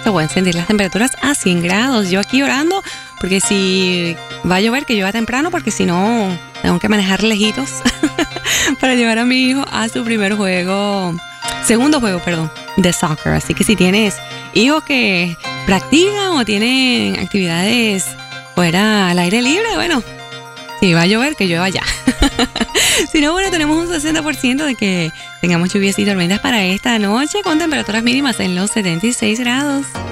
se pueden sentir las temperaturas a 100 grados. Yo aquí orando porque si va a llover, que llueva temprano, porque si no, tengo que manejar lejitos para llevar a mi hijo a su segundo juego, de soccer. Así que si tienes hijos que practican o tienen actividades fuera al aire libre, bueno, si va a llover, que llueva ya. Si no, bueno, tenemos un 60% de que tengamos lluvias y tormentas para esta noche con temperaturas mínimas en los 76 grados.